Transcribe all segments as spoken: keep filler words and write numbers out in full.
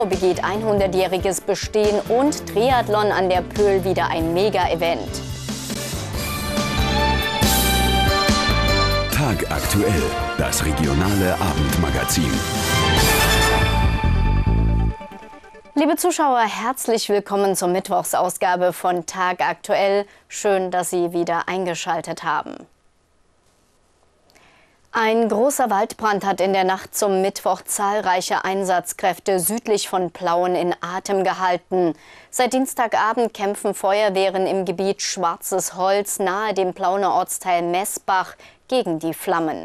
Begeht hundertjähriges Bestehen und Triathlon an der Pöhl wieder ein Mega-Event. Tagaktuell, das regionale Abendmagazin. Liebe Zuschauer, herzlich willkommen zur Mittwochsausgabe von Tagaktuell. Schön, dass Sie wieder eingeschaltet haben. Ein großer Waldbrand hat in der Nacht zum Mittwoch zahlreiche Einsatzkräfte südlich von Plauen in Atem gehalten. Seit Dienstagabend kämpfen Feuerwehren im Gebiet Schwarzes Holz nahe dem Plauner Ortsteil Messbach gegen die Flammen.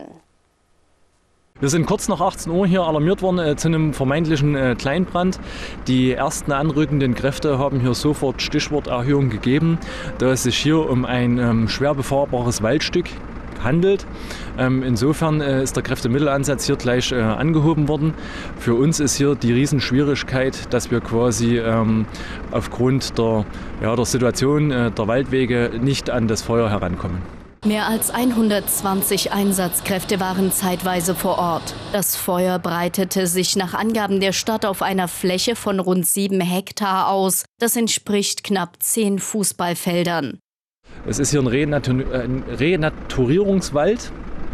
Wir sind kurz nach achtzehn Uhr hier alarmiert worden äh, zu einem vermeintlichen äh, Kleinbrand. Die ersten anrückenden Kräfte haben hier sofort Stichworterhöhung gegeben, da es sich hier um ein ähm, schwer befahrbares Waldstück handelt. Ähm, insofern äh, ist der Kräftemittelansatz hier gleich äh, angehoben worden. Für uns ist hier die Riesenschwierigkeit, dass wir quasi ähm, aufgrund der, ja, der Situation äh, der Waldwege nicht an das Feuer herankommen. Mehr als hundertzwanzig Einsatzkräfte waren zeitweise vor Ort. Das Feuer breitete sich nach Angaben der Stadt auf einer Fläche von rund sieben Hektar aus. Das entspricht knapp zehn Fußballfeldern. Es ist hier ein, Renatur ein Renaturierungswald.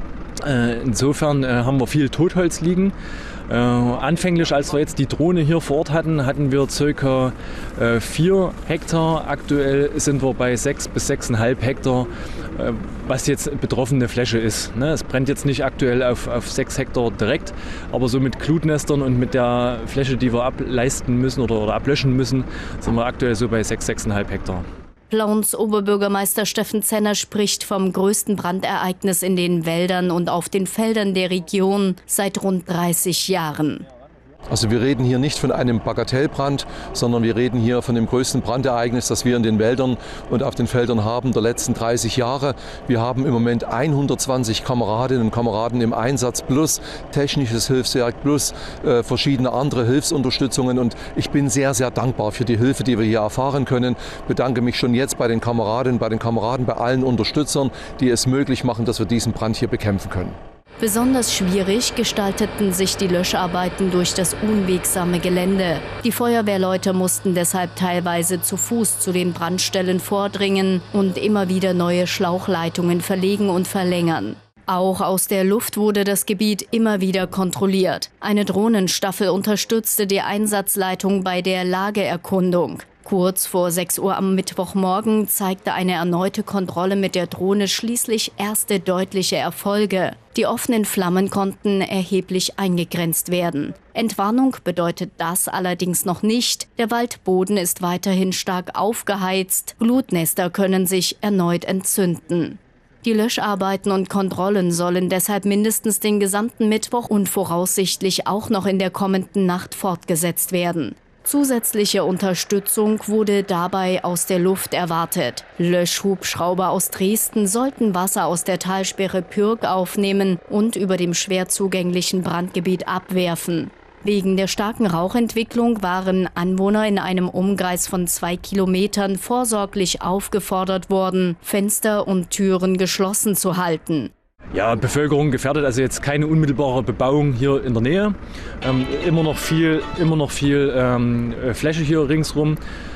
Äh, insofern äh, haben wir viel Totholz liegen. Äh, anfänglich, als wir jetzt die Drohne hier vor Ort hatten, hatten wir ca. äh, vier Hektar. Aktuell sind wir bei sechs bis sechseinhalb Hektar, äh, was jetzt betroffene Fläche ist. Ne? Es brennt jetzt nicht aktuell auf, auf sechs Hektar direkt, aber so mit Glutnestern und mit der Fläche, die wir ableisten müssen oder, oder ablöschen müssen, sind wir aktuell so bei sechs, sechseinhalb Hektar. Plauens Oberbürgermeister Steffen Zenner spricht vom größten Brandereignis in den Wäldern und auf den Feldern der Region seit rund dreißig Jahren. Also wir reden hier nicht von einem Bagatellbrand, sondern wir reden hier von dem größten Brandereignis, das wir in den Wäldern und auf den Feldern haben der letzten dreißig Jahre. Wir haben im Moment hundertzwanzig Kameradinnen und Kameraden im Einsatz plus technisches Hilfswerk plus äh, verschiedene andere Hilfsunterstützungen. Und ich bin sehr, sehr dankbar für die Hilfe, die wir hier erfahren können. Ich bedanke mich schon jetzt bei den Kameradinnen, bei den Kameraden, bei allen Unterstützern, die es möglich machen, dass wir diesen Brand hier bekämpfen können. Besonders schwierig gestalteten sich die Löscharbeiten durch das unwegsame Gelände. Die Feuerwehrleute mussten deshalb teilweise zu Fuß zu den Brandstellen vordringen und immer wieder neue Schlauchleitungen verlegen und verlängern. Auch aus der Luft wurde das Gebiet immer wieder kontrolliert. Eine Drohnenstaffel unterstützte die Einsatzleitung bei der Lageerkundung. Kurz vor sechs Uhr am Mittwochmorgen zeigte eine erneute Kontrolle mit der Drohne schließlich erste deutliche Erfolge. Die offenen Flammen konnten erheblich eingegrenzt werden. Entwarnung bedeutet das allerdings noch nicht. Der Waldboden ist weiterhin stark aufgeheizt. Glutnester können sich erneut entzünden. Die Löscharbeiten und Kontrollen sollen deshalb mindestens den gesamten Mittwoch und voraussichtlich auch noch in der kommenden Nacht fortgesetzt werden. Zusätzliche Unterstützung wurde dabei aus der Luft erwartet. Löschhubschrauber aus Dresden sollten Wasser aus der Talsperre Pürg aufnehmen und über dem schwer zugänglichen Brandgebiet abwerfen. Wegen der starken Rauchentwicklung waren Anwohner in einem Umkreis von zwei Kilometern vorsorglich aufgefordert worden, Fenster und Türen geschlossen zu halten. Ja, Bevölkerung gefährdet, also jetzt keine unmittelbare Bebauung hier in der Nähe. Ähm, immer noch viel, immer noch viel ähm, Fläche hier ringsrum.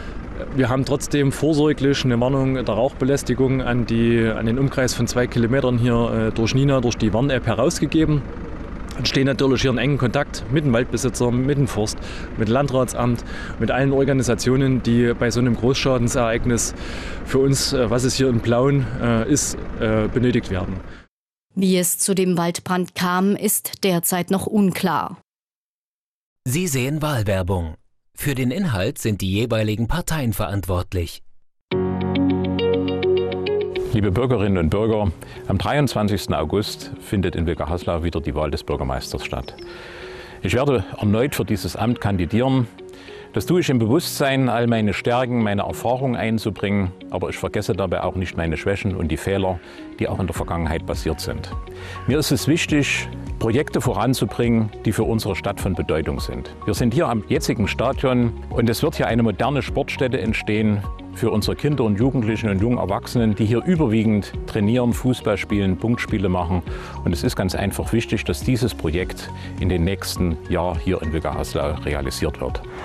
Wir haben trotzdem vorsorglich eine Warnung der Rauchbelästigung an, die, an den Umkreis von zwei Kilometern hier äh, durch Nina, durch die Warn-App herausgegeben. Und stehen natürlich hier in engen Kontakt mit dem Waldbesitzer, mit dem Forst, mit dem Landratsamt, mit allen Organisationen, die bei so einem Großschadensereignis für uns, äh, was es hier in Plauen äh, ist, äh, benötigt werden. Wie es zu dem Waldbrand kam, ist derzeit noch unklar. Sie sehen Wahlwerbung. Für den Inhalt sind die jeweiligen Parteien verantwortlich. Liebe Bürgerinnen und Bürger, am dreiundzwanzigsten August findet in Wilgerhaslau wieder die Wahl des Bürgermeisters statt. Ich werde erneut für dieses Amt kandidieren. Das tue ich im Bewusstsein, all meine Stärken, meine Erfahrungen einzubringen, aber ich vergesse dabei auch nicht meine Schwächen und die Fehler, die auch in der Vergangenheit passiert sind. Mir ist es wichtig, Projekte voranzubringen, die für unsere Stadt von Bedeutung sind. Wir sind hier am jetzigen Stadion und es wird hier eine moderne Sportstätte entstehen für unsere Kinder und Jugendlichen und jungen Erwachsenen, die hier überwiegend trainieren, Fußball spielen, Punktspiele machen. Und es ist ganz einfach wichtig, dass dieses Projekt in den nächsten Jahren hier in Wilger-Haslau realisiert wird.